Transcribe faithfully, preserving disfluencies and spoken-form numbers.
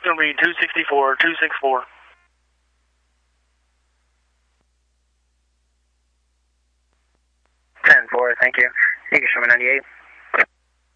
going to be two sixty-four, two sixty-four. ten four, thank you. You can show me ninety-eight.